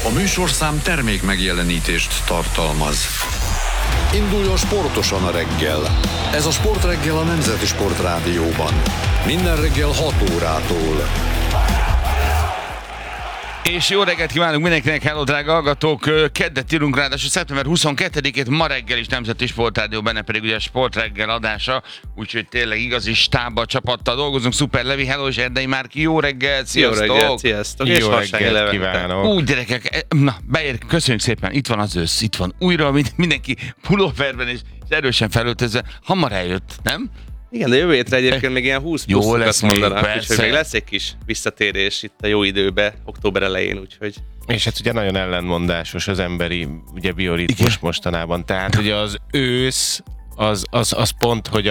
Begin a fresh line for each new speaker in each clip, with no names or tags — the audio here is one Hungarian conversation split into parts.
A műsorszám termék megjelenítést tartalmaz. Induljon sportosan a reggel. Ez a Sportreggel a Nemzeti Sportrádióban. Minden reggel 6 órától.
És jó reggelt kívánunk mindenkinek, hello drága hallgatók! Keddet írunk, ráadásul szeptember 22-ét ma reggel is Nemzeti Sportrádió, benne pedig ugye a Sportreggel adása, úgyhogy tényleg igazi stábba csapattal dolgozunk. Szuper Levi, hello, és Erdei Márki, jó reggelt, sziasztok!
Jó reggelt, sziasztok!
Jó
és
reggelt kívánok! Úgy gyerekek, na köszönjük szépen, itt van az ősz, itt van újra, mindenki pulóverben és erősen felöltözve, hamar eljött, nem?
Igen, de jövő hétre egyébként még ilyen 20 pluszokat mondanak, úgyhogy még lesz egy kis visszatérés itt a jó időbe, október elején, úgyhogy...
És hát ugye nagyon ellentmondásos az emberi ugye bioritmus mostanában, tehát ugye az ősz az pont, hogy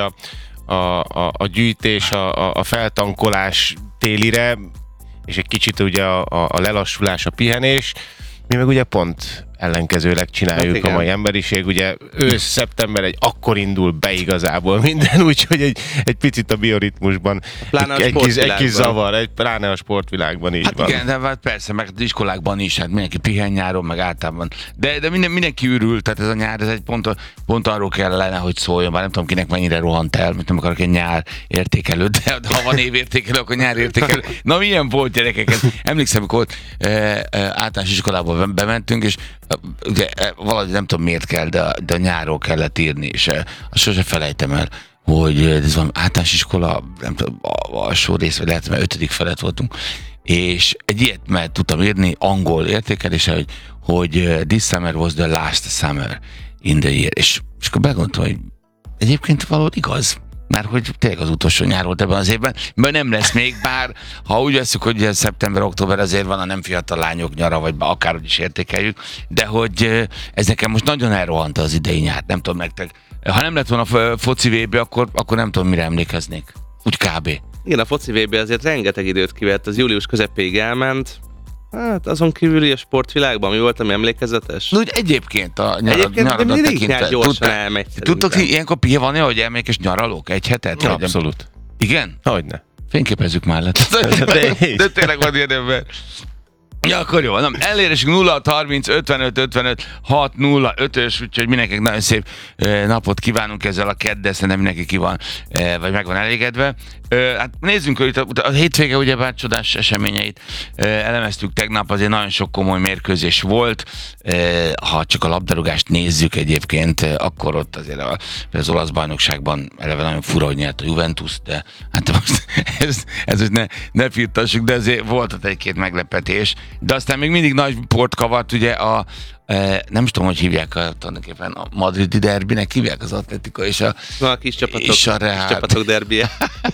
a gyűjtés, a feltankolás télire, és egy kicsit ugye a lelassulás, a pihenés, mi meg ugye pont ellenkezőleg csináljuk a mai emberiség, ugye szeptember akkor indul be igazából minden, úgyhogy egy picit a bioritmusban egy kis zavar, pláne a sportvilágban így van.
Igen, de persze, meg az iskolákban is, hát mindenki pihen nyáron, meg általában. De mindenki ürül, tehát ez a nyár, ez egy pont arról kellene, hogy szóljon, már nem tudom kinek mennyire rohant el, mert nem akarok egy nyár értékelő, de ha van évértékelő, akkor nyár értékelő. Na milyen volt, gyerekek? Emlékszem, amikor általános iskolába bementünk, és ugye, valahogy nem tudom miért kell, de a nyárról kellett írni, és azt sose felejtem el, hogy ez van általános iskola, nem tudom, alsó rész, vagy lehet, mert 5. felett voltunk, és egy ilyet mert tudtam írni, angol értékelése, hogy this summer was the last summer in the year, és akkor begondoltam, hogy egyébként valóban igaz, mert hogy tényleg az utolsó nyár volt ebben az évben, mert nem lesz még, bár ha úgy veszük, hogy szeptember-október azért van a nem fiatal lányok nyara, vagy akárhogy is értékeljük, de hogy ez nekem most nagyon elrohant az idei nyár, nem tudom nektek. Ha nem lett volna a foci VB, akkor nem tudom, mire emlékeznék. Úgy kb.
Igen, a foci VB azért rengeteg időt kivett, az július közepéig elment. Hát azon kívüli a sportvilágban mi volt, ami emlékezetes?
De úgy egyébként a nyaradat tekintve. Tudtok, ilyenkor van-e, hogy elmegyek és nyaralok egy hetet?
Abszolút.
Igen?
Hogyne.
Fényképezzük már le. De tényleg van ilyen ember. Ja, akkor jó, nem, elérésünk 0630 55 55 605-ös, úgyhogy mindenkinek nagyon szép napot kívánunk ezzel a keddel, szerintem mindenki ki van, vagy meg van elégedve. Hát nézzünk, hogy a hétvége ugyebár csodás eseményeit elemeztük tegnap, azért nagyon sok komoly mérkőzés volt, ha csak a labdarúgást nézzük egyébként, akkor ott azért az olasz bajnokságban eleve nagyon fura, hogy nyert a Juventus, de hát most ez ne firtassuk, de azért volt ott egy-két meglepetés. De aztán még mindig nagy port kavart, ugye nem is tudom, hogy hívják tulajdonképpen a madridi derbinek, hívják az Atlético és
a kis csapatok,
és a Real.
Kis csapatok derbije.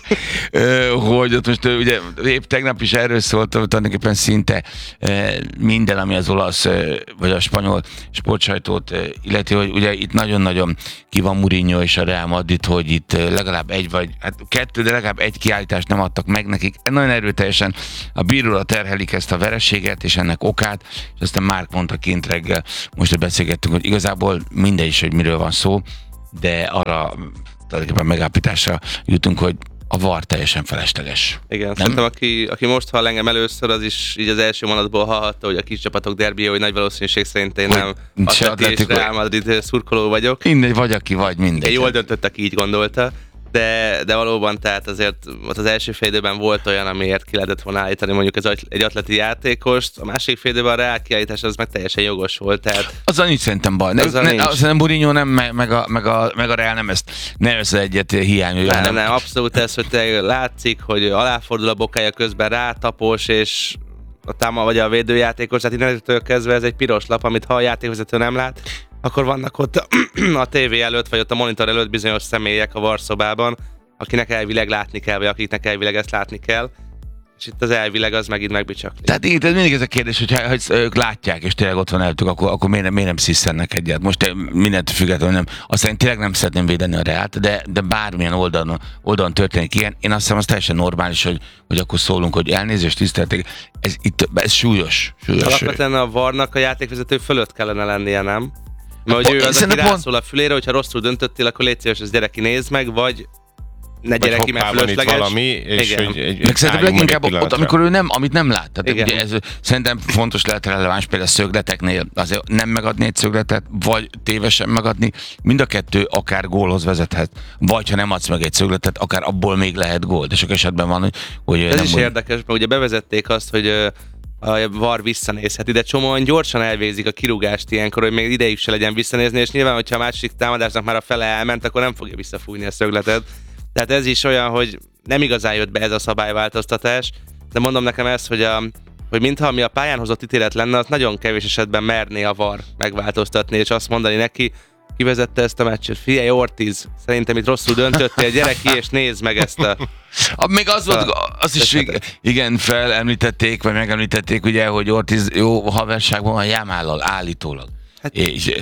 Hogy ott most ugye épp tegnap is erről szólt, tulajdonképpen szinte minden, ami az olasz vagy a spanyol sportsajtót illeti, hogy ugye itt nagyon-nagyon ki van Mourinho és a Real Madrid, hogy itt legalább kettő, de legalább egy kiállítást nem adtak meg nekik. Nagyon erőteljesen a bíróra terhelik ezt a vereséget és ennek okát, és aztán Márk mondta kint reggel, most beszélgettünk, hogy igazából mindegy is, hogy miről van szó, de arra tulajdonképpen megállapításra jutunk, hogy a VAR teljesen felesleges.
Igen, szerintem aki most hall engem először, az is így az első mondatból hallhatta, hogy a kis csapatok derbije, hogy nagy valószínűség szerint én nem Atleti és Real Madrid szurkoló vagyok.
Mindegy, vagy aki vagy, mindegy.
Jól döntött, aki így gondolta. De valóban, tehát azért az első fél időben volt olyan, amiért ki lehetett volna állítani mondjuk egy atleti játékost, a másik fél időben a Real kiállítás az meg teljesen jogos volt, tehát...
Azzal nincs szerintem baj. Szerintem Mourinho nem, meg a Real nem ezt egyet hiányolja.
Nem, abszolút ez, hogy látszik, hogy aláfordul a bokája közben rátapos, és vagy a védőjátékos, tehát innentől kezdve ez egy piros lap, amit ha a játékvezető nem lát, akkor vannak ott a tévé előtt, vagy ott a monitor előtt bizonyos személyek a VAR szobában, akinek elvileg látni kell, vagy akiknek elvileg ezt látni kell. És itt az elvileg az megint megbicsaklik.
Tehát itt mindig ez a kérdés, hogy ők látják, és tényleg ott van előttük, akkor miért nem sziszennek egyet. Most mindent függetlenül nem. Aztán tényleg nem szeretném védeni a Reált, de bármilyen oldalon történik ilyen. Én azt hiszem, az teljesen normális, hogy akkor szólunk, hogy elnézést, tisztelték. Ez súlyos.
Alapvetően a VAR-nak a játékvezető fölött kellene lennie, nem? Mert hogy ő az, aki rászól a fülére, hogyha rosszul döntöttél, akkor légy szíves, ezt gyere ki, nézd meg, vagy ne gyere ki, mert fölösleges.
valami, és
Igen.
hogy
Meg szerintem leginkább ott,
pillanatra.
amikor ő nem, amit nem lát. Tehát
Igen.
ugye ez szerintem fontos lehet releváns például a szögleteknél, azért nem megadni egy szögletet, vagy tévesen megadni, mind a kettő akár gólhoz vezethet, vagy ha nem adsz meg egy szögletet, akár abból még lehet gól. De sok esetben van, hogy
Ez
nem
is érdekes, mert ugye bevezették azt, hogy a VAR visszanézheti, de csomóan gyorsan elvégzik a kirúgást ilyenkor, hogy még ideig se legyen visszanézni, és nyilván, hogyha a másik támadásnak már a fele elment, akkor nem fogja visszafújni a szögletet. Tehát ez is olyan, hogy nem igazán jött be ez a szabályváltoztatás, de mondom nekem ezt, hogy mintha ami a pályán hozott ítélet lenne, az nagyon kevés esetben merné a VAR megváltoztatni, és azt mondani neki, kivezette ezt a meccset. Figyelj, Ortiz, szerintem itt rosszul döntöttél, gyere ki és nézd meg ezt a...
Még az volt, az is igen, felemlítették, vagy megemlítették, ugye, hogy Ortiz jó haverságban van Jámállal, állítólag.
Hát-
És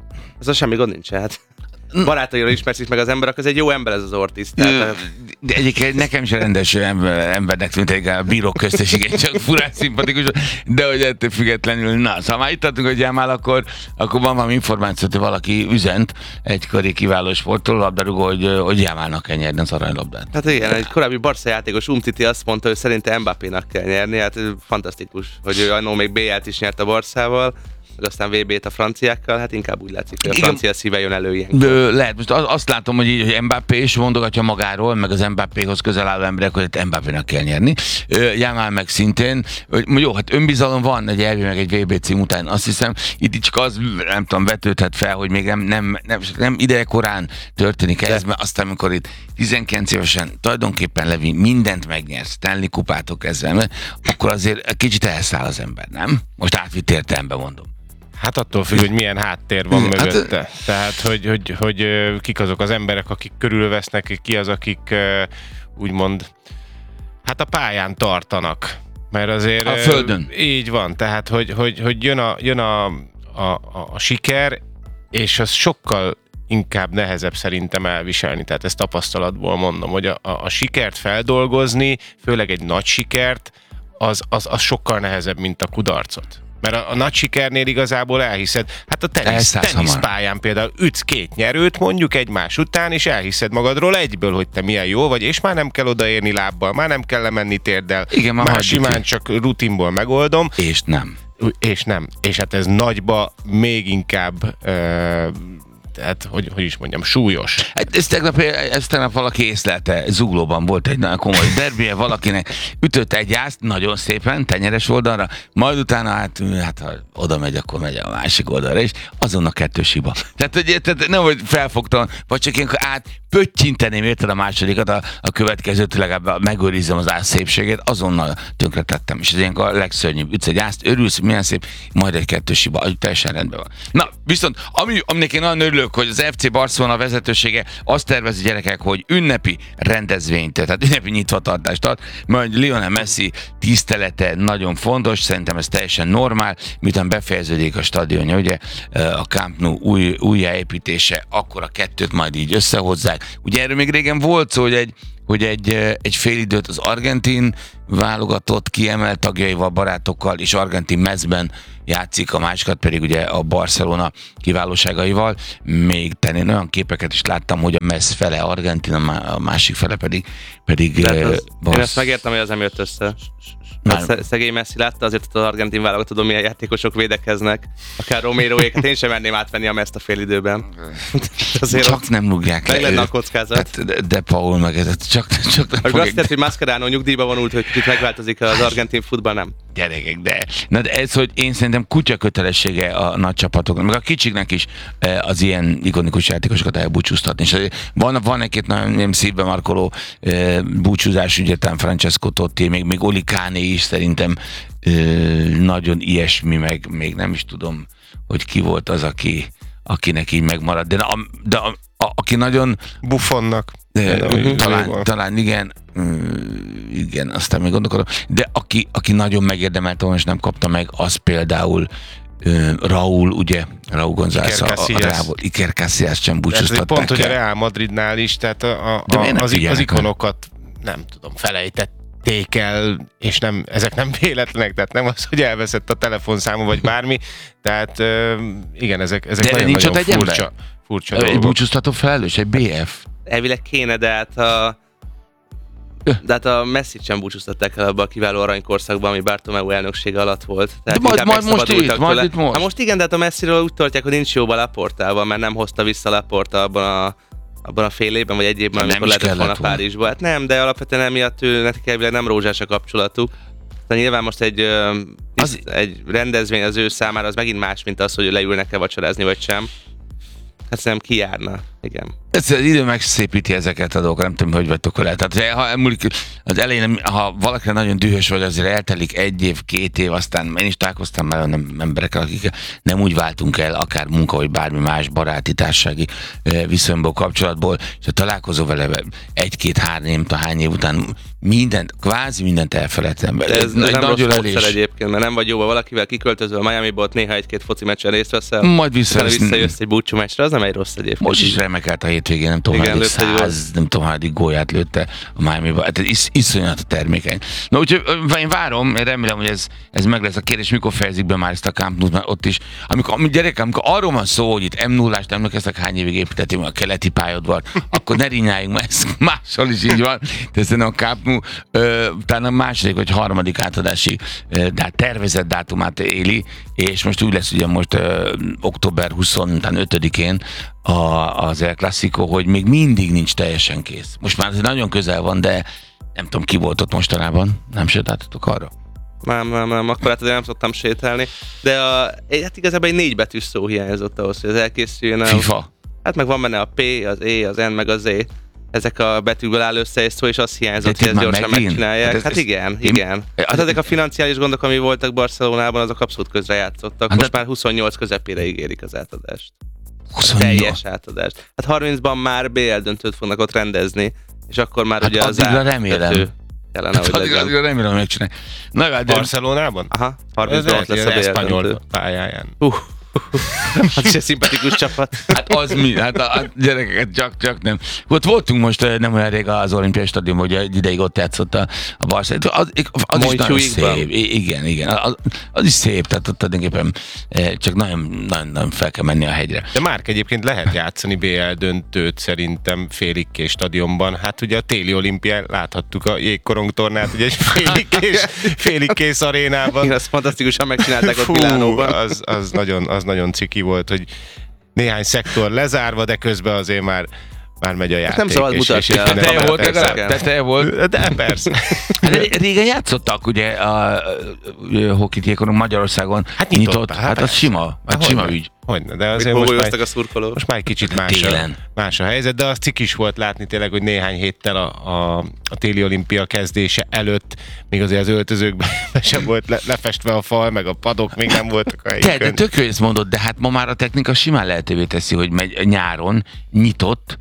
Ez semmi gond nincs, hát. Barátairól ismerszik meg az emberek, az egy jó ember ez az Ortiz. Tehát,
de egyébként nekem is rendes embernek tűnt egy a bírók közt, igen, csak furán szimpatikus, de hogy ettől függetlenül, na, szóval már itt adtunk, hogy Jámál, akkor van valami információ, hogy valaki üzent egykori kiváló sporttól, labdarúgó, hogy Jámálnak kell nyerni az aranylabdát.
hát igen, egy korábbi Barca játékos Umtiti azt mondta, hogy szerintem Mbappénak kell nyerni, hát ez fantasztikus, hogy ő annól még BL-t is nyert a Barszával, meg aztán VB-t a franciákkal, hát inkább úgy látszik, hogy a
Igen.
francia szíve jön elő ilyen.
Lehet, most azt látom, hogy így, hogy Mbappé is mondogatja magáról, meg az Mbappéhoz közel álló emberek, hogy Mbappénak kell nyerni. Jámál meg szintén, hogy jó, hát önbizalom van egy elvi, meg egy VB cím után, azt hiszem, itt csak az, nem tudom, vetődhet fel, hogy még nem ideje korán történik ez, mert aztán, amikor itt 19 évesen tulajdonképpen Levi mindent megnyersz, Stanley kupától kezdve, akkor azért kicsit elszáll az ember, nem? Most átvitt értelemben mondom.
Hát attól függ, hogy milyen háttér van
Hát-
mögötte. Tehát, hogy kik azok az emberek, akik körülvesznek, ki az, akik úgymond hát a pályán tartanak. Mert azért...
A földön.
Így van, tehát, hogy jön a siker, és az sokkal inkább nehezebb szerintem elviselni. Tehát ezt tapasztalatból mondom, hogy a sikert feldolgozni, főleg egy nagy sikert, az sokkal nehezebb, mint a kudarcot. Mert a nagy sikernél igazából elhiszed, hát a teniszpályán például ütsz 2 nyerőt mondjuk egymás után, és elhiszed magadról egyből, hogy te milyen jó vagy, és már nem kell odaérni lábbal, már nem kell lemenni térdel,
Igen,
már simán csak rutinból megoldom.
És nem.
És nem. És hát ez nagyba még inkább tehát, hogy is mondjam, súlyos.
Hát ezt tegnap valaki észlelte, Zuglóban volt egy nagyon komoly derbije, valakinek ütött egy ászt nagyon szépen, tenyeres oldalra, majd utána hát ha oda megy, akkor megy a másik oldalra, és azonnal 2 hiba. Tehát nem, hogy felfogtam, vagy csak ilyenkor pöttyinteném érted a másodikat, a következőt legalább megőrizzem az ász szépségét, azonnal tönkretettem, és ez ilyenkor a legszörnyűbb. Ütsz egy ászt, örülsz, milyen szép, majd egy 2 hiba, teljesen rendben van. Na, viszont aminek én nagyon örülök, hogy az FC Barcelona vezetősége azt tervezi, gyerekek, hogy ünnepi rendezvényt, tehát ünnepi nyitvatartást tart, majd Lionel Messi tisztelete nagyon fontos, szerintem ez teljesen normál, miután befejeződik a stadionja, ugye a Camp Nou újjáépítése, akkor a 2-t majd így összehozzák. Ugye erről még régen volt szó, hogy egy fél időt az argentin válogatott kiemelt tagjaival, barátokkal és argentin mezben játszik, a másikat pedig ugye a Barcelona kiválóságaival. Még én olyan képeket is láttam, hogy a mez fele argentin, a másik fele pedig
én ezt megértem, hogy az nem jött össze. Hát szegény Messi látta azért az argentin válogatott, milyen játékosok védekeznek. Akár Roméroéket, én sem merném átvenni a mezt a félidőben.
Azért csak nem rúgják
le. Meg lenne a kockázat.
De Paul meg ez csak nem
fogják. Azt tett, hogy Mascherano nyugdíjba vonult, hogy kicsit megváltozik az argentin futball, nem?
Gyerekek, de ez, hogy én szerintem kutya kötelessége a nagy csapatoknak, meg a kicsiknek is az ilyen ikonikus játékosokat elbúcsúztatni. És van egy-két nagyon szívbe markoló búcsúzás, ugye Francesco Totti, még Oli Kahné is szerintem nagyon ilyesmi, meg még nem is tudom, hogy ki volt az, akinek így megmaradt. De aki nagyon...
Buffonnak.
Talán igen, aztán még gondolkodom. De aki nagyon megérdemelte volna, és nem kapta meg, az például Raúl, ugye, Raúl González, Iker Casillas sem búcsúztatták.
Pont, hogy a Real Madridnál is, tehát az ikonokat nem tudom, felejtették el, és ezek nem véletlenek, tehát nem az, hogy elveszett a telefonszáma, vagy bármi, tehát igen, ezek nagyon-nagyon furcsa
egy búcsúztató felelős, egy BF.
Elvileg kéne, de hát De hát a Messit sem búcsúztatták el abban a kiváló aranykorszakban, ami Bartomeu elnöksége alatt volt. Tehát
De
inkább
most
megszabadultak
itt, majd
tőle.
itt most.
Hát most igen, de hát a Messiről úgy tartják, hogy nincs jóban Laportával, mert nem hozta vissza Laporta abban a fél évben, vagy egy évben,
Nem
amikor
is
lehetett volna
kellett volna.
Párizsba. Hát nem, de alapvetően emiatt nekik elvileg nem rózsás a kapcsolatuk. Tehát nyilván most egy rendezvény az ő számára az megint más, mint az, hogy leülnek-e vacsorázni, vagy sem. Hát szerintem kijárna, igen.
Ez az idő megszépíti ezeket a dolgokat, nem tudom, hogy vagytok vele. Tehát ha múlik, az elején, ha valakire nagyon dühös vagy, azért eltelik 1 év, 2 év, aztán én is találkoztam már olyan emberekkel, akik nem úgy váltunk el, akár munka, vagy bármi más baráti, társasági viszonyból, kapcsolatból, és ha találkozol vele 1, 2, 3, nem tudom hány év után, kvázi mindent elfelejtem.
De ez nem rossz módszer egyébként, mert nem vagy jóban valakivel, kiköltözöl Miamiból, ott néha 1-2 foci meccsen részt veszel,
majd
visszajössz egy búcsú meccsre, az nem egy rossz egyébként.
Most is remekelt a hétvégén, nem tudom,
Igen,
nem tudom, hányadik gólját lőtte a Miami-ba. Hát iszonyat termékeny. Na úgyhogy én várom, én remélem, hogy ez meg lesz a kérdés, mikor fejezik be már ezt a Camp Nou-t, mert ott is. Amikor arról van szó, hogy itt M0-ást emlékeztek, hány évig építették a keleti pályadvar, akkor ne rinyáljunk, mert ez máshol is így van. De szerintem a Camp Nou talán a második vagy harmadik átadási tervezett dátumát éli, és most úgy lesz ugye most október 25-én az El Clasico, hogy még mindig nincs teljesen kész. Most már nagyon közel van, de nem tudom, ki volt ott mostanában. Nem sétáltatok arra?
Nem, akkor hát azért nem szoktam sétálni. De hát igazából egy 4 betűs szó hiányzott ahhoz, hogy ez elkészüljön.
FIFA.
Hát meg van benne a P, az E, az N, meg az Z. Ezek a betűkből áll össze egy szó, és az hiányzott, hogy ezt gyorsan megcsinálják. Hát igen. Hát ezek a financiális gondok, ami voltak Barcelonában, azok abszolút közre játszottak. Most már 28 közepére ígérik az átadást. A teljes átadást. Hát 30-ban már BL döntőt fognak ott rendezni, és akkor már
hát
ugye az
remélem.
Kellene, hogy legyen.
Remélem megcsinálni. Na,
Barcelonában?
Aha, 30-ban ott lesz a BL
Espanyol pályáján.
Az is egy szimpatikus csapat.
Hát az mi? Hát a gyerekeket csak nem. Ott voltunk most nem olyan rég az olimpiai stadionban, hogy egy ideig ott játszott a Barcelona. Az is nagyon szép. Igen. Az is szép, tehát ott tulajdonképpen csak nagyon fel kell menni a hegyre.
De Márk, egyébként lehet játszani BL döntőt szerintem félig-kés stadionban. Hát ugye a téli olimpián láthattuk a jégkorong tornát, ugye egy félig-kész arénában.
Igen, azt fantasztikusan megcsinálták ott Milánóban.
Az nagyon ciki volt, hogy néhány szektor lezárva, de közben azért már megy a játék.
Nem szabad mutatni el.
Teteje volt.
De persze.
Hát régen játszottak ugye a hokit jégkorong Magyarországon.
Hát
nyitott. Hát az sima ügy.
Hogyne, de azért most már egy kicsit más a helyzet, de az cikis volt látni tényleg, hogy néhány héttel a téli olimpia kezdése előtt még azért az öltözőkben sem volt lefestve a fal, meg a padok még nem voltak a helyükön.
De tök jó, ezt mondod, de hát ma már a technika simán lehetővé teszi, hogy nyáron nyitott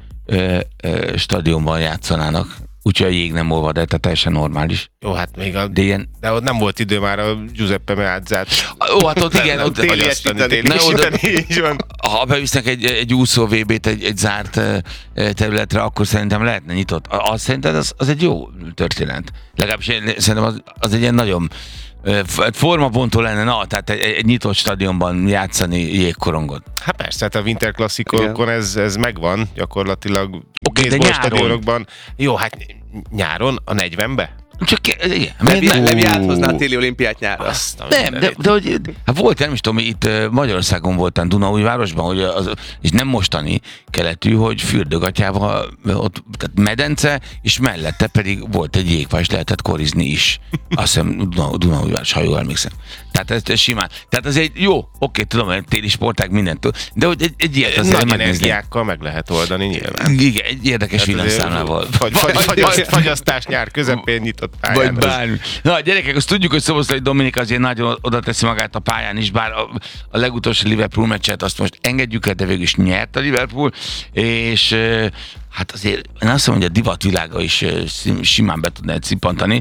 stadionban játszanának. Úgyhogy a jég nem olvad el, tehát teljesen normális.
Jó, hát még
de
ott nem volt idő már a Giuseppe Meazzát.
Ó, hát ott igen.
Téliesíteni.
Ha bevisznek egy úszó VB-t egy zárt területre, akkor szerintem lehetne nyitott. Azt szerintem az egy jó történet. Legalábbis szerintem az egy ilyen nagyon formabontó lenne, tehát egy nyitott stadionban játszani jégkorongot.
Hát persze, hát a Winter Classicokon ez megvan, gyakorlatilag
baseball
stadionokban. Jó, hát nyáron a 40-be?
Csak igen.
Nem áthozná a téli olimpiát nyárra.
Nem, de hogy, hát volt, nem is tudom, itt Magyarországon voltam, Dunaújvárosban, hogy és nem mostani keletű, hogy Fürdőgatyában ott tehát medence, és mellette pedig volt egy jégpálya, és lehetett korizni is. Azt hiszem Dunaújváros, ha jól emlékszem. Tehát ez simán. Tehát ez egy jó, oké, tudom, hogy téli sportág mindentől, de hogy egy ilyet azért
nagy energiákkal meg lehet oldani nyilván.
Igen, egy érdekes villanyszámlával.
Fagyasztás nyár közepén nyitott pályán.
Vagy bármi. Na, gyerekek, azt tudjuk, hogy Szoboszlai Dominik azért nagyon oda teszi magát a pályán is, bár a legutolsó Liverpool meccset azt most engedjük el, de végül is nyert a Liverpool, és hát azért én azt mondom, hogy a divatvilága is simán be tudná cippantani.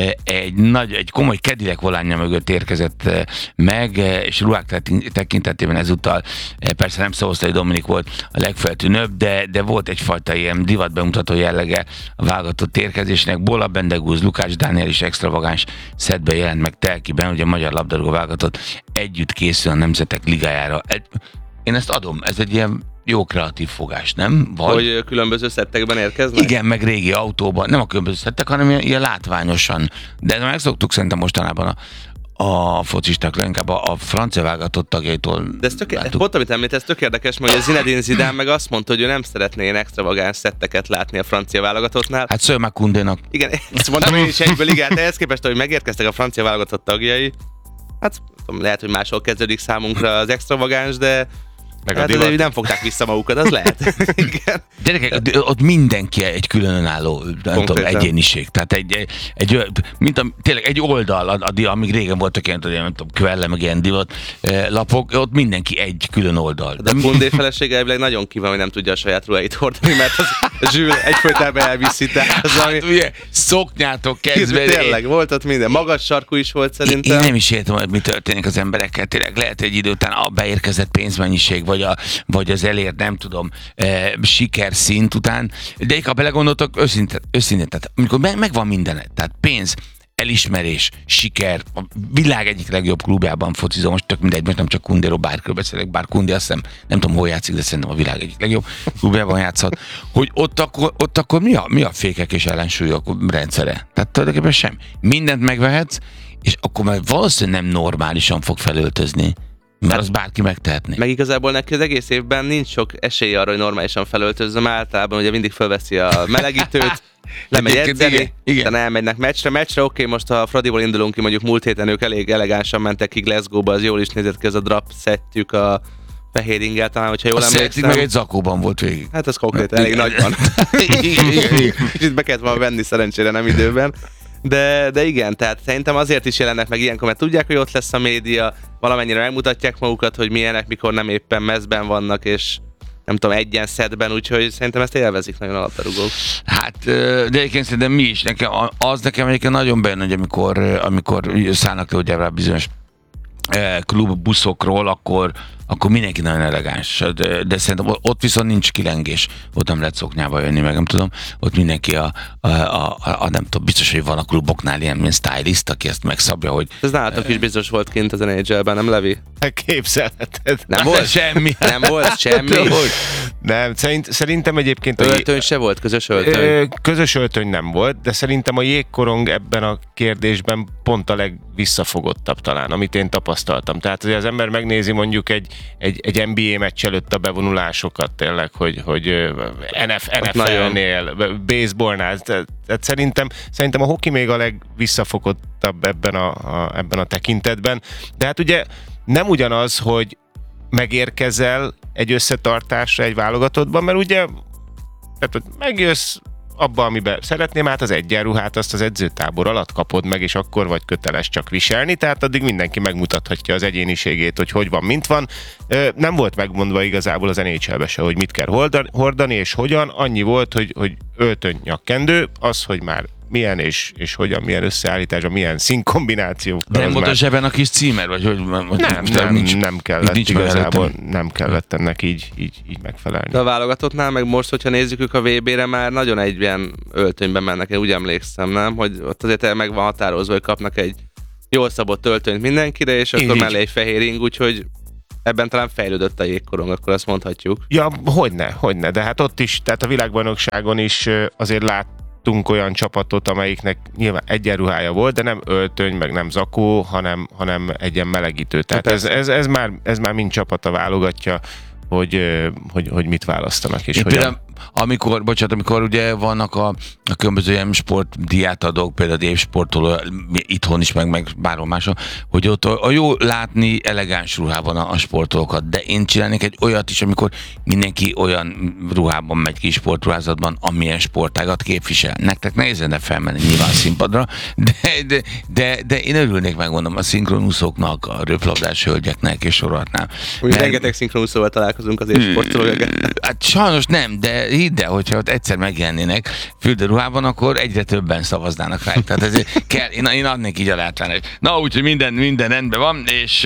Egy komoly Cadillac volánja mögött érkezett meg, és ruhák tekintetében ezúttal persze nem Szoboszlai Dominik volt a legfeltűnőbb, de volt egyfajta ilyen divat bemutató jellege a válogatott érkezésnek. Bola Bendegúz, Lukács Dániel is extravagáns szettben jelent meg Telkiben, ugye a magyar labdarúgó válogatott együtt készül a Nemzetek Ligájára. Én ezt adom, ez egy ilyen jó kreatív fogás, nem? Vagy?
Hogy különböző szettekben érkeznek?
Igen, meg régi autóban, nem a különböző szettek, hanem ilyen látványosan. De megszoktuk szerintem mostanában a focisták, leginkább a francia válogatott tagjaitól.
De ez pont amit említesz, tök érdekes, mert a Zinedine Zidane meg azt mondta, hogy ő nem szeretné ilyen extravagáns szetteket látni a francia válogatottnál.
Hát szólj meg Kundénak.
Igen, ezt mondtam én is egyből, igen, de ehhez képest, hogy megérkeztek a francia válogatott tagjai, hát tudom, lehet, hogy máshol kezdődik számunkra az extravagáns, de
Meg
hát
divat.
nem fogták vissza magukat, az lehet. Igen.
Gyerekek, ott mindenki egy különálló, nem tudom, egyéniség. Tehát tényleg egy oldal, amíg régen voltak ilyen, nem tudom, Kvelle, meg ilyen divat lapok, ott mindenki egy külön oldal.
De a Koundé felesége elvileg nagyon kívan, hogy nem tudja a saját ruháit hordani, mert az Zsül egyfolytában elviszi. Tehát az, ami...
Ugye, szoknyától kezdve.
Tényleg, volt ott minden. Magas sarkú is volt
Én
szerintem.
nem is értem, hogy mi történik az emberekkel. Tényleg lehet egy idő után a beérkezett pénzmennyiség, vagy az elért, nem tudom, sikerszint után. De ha belegondoltok, őszintén, tehát amikor megvan minden, tehát pénz, elismerés, siker, a világ egyik legjobb klubjában focizom, most tök mindegy, most nem csak Koundéról, bárkiről beszélek, bár Koundé azt hiszem, nem tudom, hol játszik, de szerintem a világ egyik legjobb klubjában játszott, hogy ott akkor mi a fékek és ellensúlyok rendszere? Tehát tulajdonképpen sem. Mindent megvehetsz, és akkor már valószínűleg nem normálisan fog felöltözni. Mert az bárki megtehetné.
Meg igazából neki az egész évben nincs sok esélye arra, hogy normálisan felöltözzöm. Általában ugye mindig fölveszi a melegítőt, lemegy edzeni, utána elmegynek meccsre. Oké, most ha a Fradiból indulunk ki, mondjuk múlt héten ők elég elegánsan mentek ki Glasgow-ba, az jól is nézett ki, ez a drap szettjük a fehér ingel, talán, hogyha jól emlékszem.
Meg egy zakóban volt végig.
Hát az konkrét elég nagy van. Kicsit be kellett volna venni, szerencsére nem időben. De igen, tehát szerintem azért is jelennek meg ilyenkor, mert tudják, hogy ott lesz a média, valamennyire megmutatják magukat, hogy milyenek, mikor nem éppen mezben vannak, és nem tudom, egyen szedben, úgyhogy szerintem ezt élvezik nagyon a labdarúgók.
Hát, de egyébként szerintem mi is. Nekem egyébként nagyon bejön, hogy amikor szállnak le ugye rá bizonyos klubbuszokról, akkor mindenki nagyon elegáns. De szerintem ott viszont nincs kilengés. Ott nem lehet szoknyába jönni, meg nem tudom. Ott mindenki nem tudom, biztos, hogy van a kluboknál ilyen stylist, aki ezt megszabja, hogy...
Ez nálatok is biztos volt kint az NHL-ben, nem Levi?
Képzelheted.
Nem volt
semmi.
Nem volt semmi.
Nem, szerintem egyébként...
Öltöny se volt, közös öltöny.
Közös öltöny nem volt, de szerintem a jégkorong ebben a kérdésben pont a legvisszafogottabb talán, amit én tapasztaltam. Tehát az ember megnézi mondjuk egy NBA meccs előtt a bevonulásokat tényleg, hogy NFL-nél, baseballnál. Tehát szerintem a hoki még a legvisszafogottabb ebben a tekintetben. De hát ugye nem ugyanaz, hogy megérkezel egy összetartásra egy válogatottban, mert ugye tehát, hogy megjössz abba, amiben szeretném, hát az egyenruhát azt az edzőtábor alatt kapod meg, és akkor vagy köteles csak viselni, tehát addig mindenki megmutathatja az egyéniségét, hogy van, mint van. Nem volt megmondva igazából az NHL-be se, hogy mit kell hordani, és hogyan. Annyi volt, hogy öltöny, nyakkendő, az, hogy már milyen és hogyan, milyen összeállításban, milyen színkombinációk.
De nem volt a zseben a kis címer, vagy hogy...
Nem kellett igazából, nem kellett ennek így megfelelni.
De a válogatottnál, meg most, hogyha nézzük ők a VB-re, már nagyon egy ilyen öltönyben mennek, én úgy emlékszem, nem? Hogy ott azért meg van határozva, hogy kapnak egy jól szabott öltönyt mindenkire, és akkor mellé egy fehér ing, úgyhogy ebben talán fejlődött a jégkorong, akkor azt mondhatjuk.
Ja, hogyne, de hát ott is, tehát a világbajnokságon is azért láttunk olyan csapatot, amelyiknek nyilván egyenruhája volt, de nem öltöny, meg nem zakó, hanem egy ilyen melegítő. Tehát ez már mind csapata válogatja, hogy mit választanak és hogyan.
Például, amikor ugye vannak a különböző ilyen sportdiátadók, például évsportoló itthon is, meg bárhol máshol, hogy ott a jó látni elegáns ruhában a sportolókat, de én csinálnék egy olyat is, amikor mindenki olyan ruhában megy ki, sportruházatban, amilyen sportágat képvisel. Nektek nehéz lenne felmenni nyilván színpadra, de én örülnék, megmondom, a szinkronúszóknak, a röplabdás hölgyeknek és sorolhatnám.
Rengeteg szinkronúszóval találkozunk az évsportolók.
Hát sajnos nem, de hidd el, hogyha ott egyszer megjelennének fürdőruhában, akkor egyre többen szavaznának rá. Tehát ezért kell, én adnék így a látványos. Na, úgyhogy minden rendben van,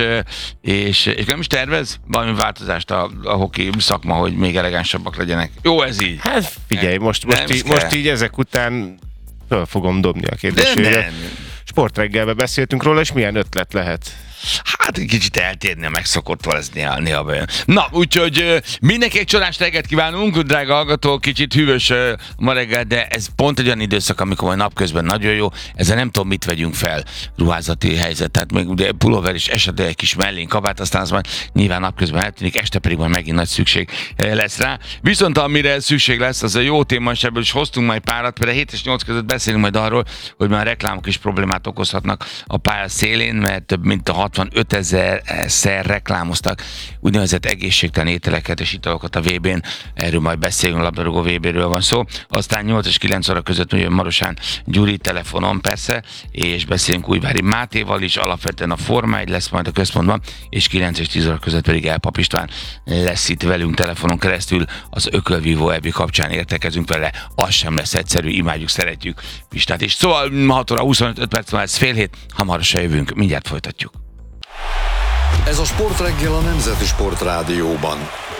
és nem is tervez valami változást a hoki szakma, hogy még elegánsabbak legyenek. Jó ez így.
Hát figyelj, most így ezek után föl fogom dobni a kérdést. Sportreggelbe beszéltünk róla, és milyen ötlet lehet?
Hát egy kicsit eltérni a megszokottól, ez néha bejön. Na, úgyhogy mindenki egy csodás reggelt kívánunk, drága hallgató, kicsit hűvös ma reggel, de ez pont egy olyan időszak, amikor majd napközben nagyon jó, ezzel nem tudom, mit vegyünk fel, ruházati helyzet, tehát még ugye pulóver is esetleg egy kis mellén kabát, aztán az majd nyilván napközben eltűnik, este pedig majd megint nagy szükség lesz rá. Viszont amire szükség lesz, az a jó téma, és ebből is hoztunk majd párat, például 7 és 8 között beszélünk majd arról, hogy már reklámok is problémát okozhatnak a pálya szélén, mert több mint a 65 000-szer reklámoztak úgynevezett egészségtelen ételeket és italokat a VB-n. Erről majd beszélünk, labdarúgó VB-ről van szó. Aztán 8 és 9 óra között ugye Marosán Gyuri telefonon persze, és beszélünk Újvári Mátéval is, alapvetően a Forma 1 lesz majd a központban, és 9 és 10 óra között pedig Elpap István lesz itt velünk telefonon keresztül, az Ökölvívó Ebi kapcsán értekezünk vele, az sem lesz egyszerű, imádjuk, szeretjük Pistát is. Szóval 6 óra 25 perc van, ez fél hét, hamarosan jövünk, mindjárt folytatjuk.
Ez a Sportreggel a Nemzeti Sportrádióban.